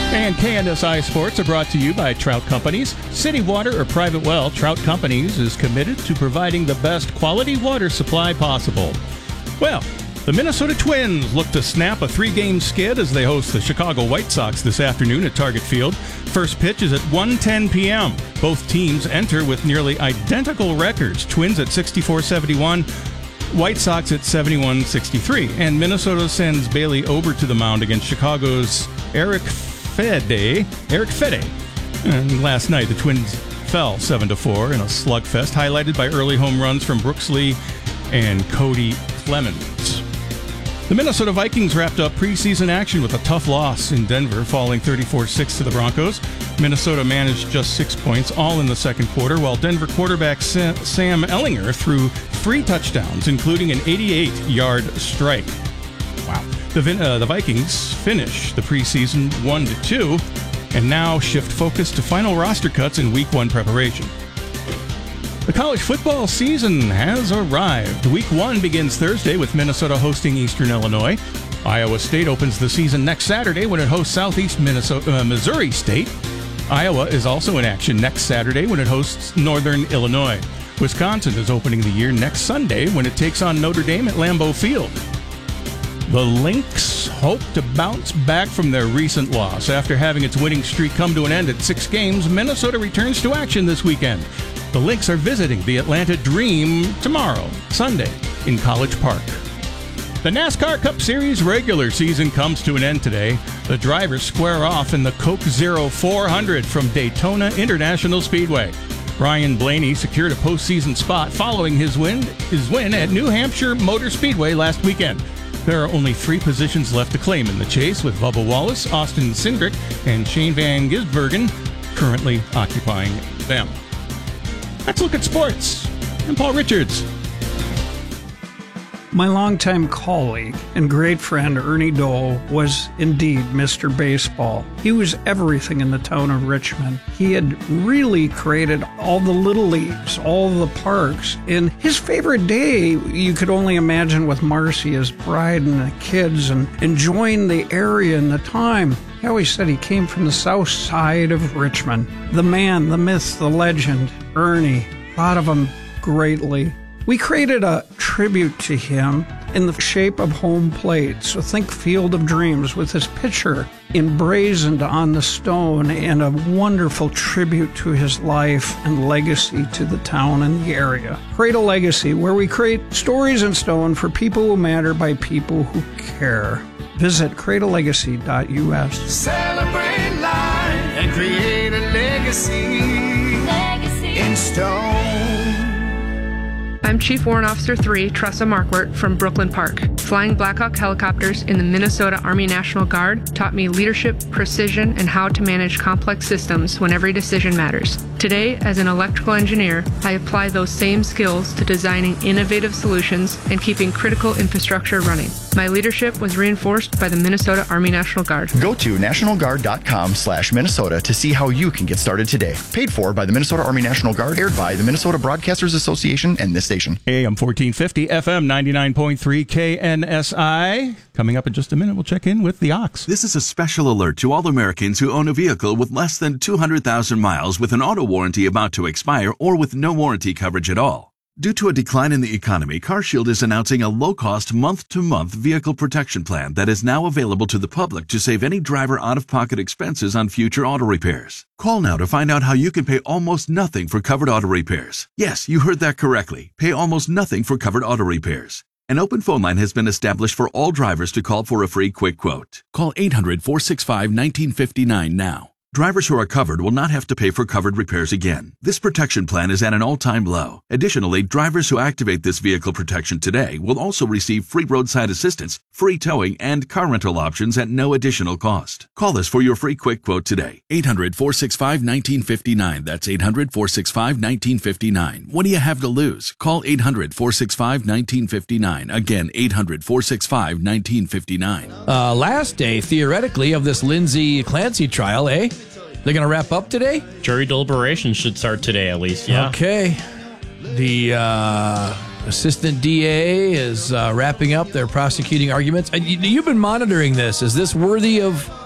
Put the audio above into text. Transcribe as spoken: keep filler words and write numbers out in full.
And K N S I Sports are brought to you by Trout Companies. City Water or Private Well, Trout Companies is committed to providing the best quality water supply possible. Well, the Minnesota Twins look to snap a three-game skid as they host the Chicago White Sox this afternoon at Target Field. First pitch is at one ten p.m. Both teams enter with nearly identical records. Twins at sixty-four seventy-one, White Sox at seventy-one sixty-three. And Minnesota sends Bailey Ober to the mound against Chicago's Eric Fede. Eric Fede. And last night, the Twins fell seven to four in a slugfest, highlighted by early home runs from Brooks Lee and Cody Clemens. The Minnesota Vikings wrapped up preseason action with a tough loss in Denver, falling thirty-four six to the Broncos. Minnesota managed just six points, all in the second quarter, while Denver quarterback Sam Ehlinger threw three touchdowns, including an eighty-eight-yard strike. Wow. The, uh, the Vikings finish the preseason one to two and now shift focus to final roster cuts in week one preparation. The college football season has arrived. Week one begins Thursday with Minnesota hosting Eastern Illinois. Iowa State opens the season next Saturday when it hosts Southeast Minnesota, uh, Missouri State. Iowa is also in action next Saturday when it hosts Northern Illinois. Wisconsin is opening the year next Sunday when it takes on Notre Dame at Lambeau Field. The Lynx hope to bounce back from their recent loss. After having its winning streak come to an end at six games, Minnesota returns to action this weekend. The Lynx are visiting the Atlanta Dream tomorrow, Sunday, in College Park. The NASCAR Cup Series regular season comes to an end today. The drivers square off in the Coke Zero four hundred from Daytona International Speedway. Ryan Blaney secured a postseason spot following his win, his win at New Hampshire Motor Speedway last weekend. There are only three positions left to claim in the chase, with Bubba Wallace, Austin Cindric, and Shane Van Gisbergen currently occupying them. Let's look at sports. I'm Paul Richards. My longtime colleague and great friend Ernie Dole was indeed Mister Baseball. He was everything in the town of Richmond. He had really created all the little leagues, all the parks. And his favorite day, you could only imagine, with Marcy, his bride, and the kids, and enjoying the area and the time. He always said he came from the south side of Richmond. The man, the myth, the legend, Ernie, thought of him greatly. We created a tribute to him in the shape of home plate. So think Field of Dreams with his picture emblazoned on the stone, and a wonderful tribute to his life and legacy to the town and the area. Create a Legacy, where we create stories in stone for people who matter by people who care. Visit create a legacy dot U S. Celebrate life and create a legacy, legacy in stone. I'm Chief Warrant Officer three, Tressa Markwart from Brooklyn Park. Flying Black Hawk helicopters in the Minnesota Army National Guard taught me leadership, precision, and how to manage complex systems when every decision matters. Today, as an electrical engineer, I apply those same skills to designing innovative solutions and keeping critical infrastructure running. My leadership was reinforced by the Minnesota Army National Guard. Go to national guard dot com slash Minnesota to see how you can get started today. Paid for by the Minnesota Army National Guard, aired by the Minnesota Broadcasters Association and this station. A M fourteen fifty, F M ninety-nine point three, K N S I. Coming up in just a minute, we'll check in with the Ox. This is a special alert to all Americans who own a vehicle with less than two hundred thousand miles with an auto warranty about to expire or with no warranty coverage at all. Due to a decline in the economy, CarShield is announcing a low-cost month-to-month vehicle protection plan that is now available to the public to save any driver out-of-pocket expenses on future auto repairs. Call now to find out how you can pay almost nothing for covered auto repairs. Yes, you heard that correctly. Pay almost nothing for covered auto repairs. An open phone line has been established for all drivers to call for a free quick quote. Call eight hundred, four six five, one nine five nine now. Drivers who are covered will not have to pay for covered repairs again. This protection plan is at an all-time low. Additionally, drivers who activate this vehicle protection today will also receive free roadside assistance, free towing, and car rental options at no additional cost. Call us for your free quick quote today. eight hundred, four six five, one nine five nine. That's eight hundred, four six five, one nine five nine. What do you have to lose? Call eight hundred, four six five, one nine five nine. Again, eight hundred, four six five, one nine five nine. Uh, last day, theoretically, of this Lindsay Clancy trial, eh? They're going to wrap up today? Jury deliberations should start today, at least, yeah. Okay. The uh, assistant D A is uh, wrapping up their prosecuting arguments. And you, you've been monitoring this. Is this worthy of